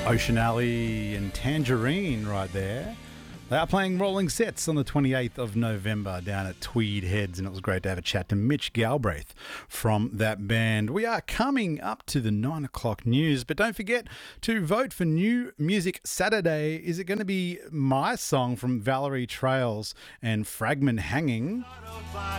Ocean Alley and Tangerine right there. They are playing Rolling Sets on the 28th of November down at Tweed Heads, and it was great to have a chat to Mitch Galbraith from that band. We are coming up to the 9 o'clock news, but don't forget to vote for New Music Saturday. Is it going to be my song from Valerie Trails and Fragment Hanging?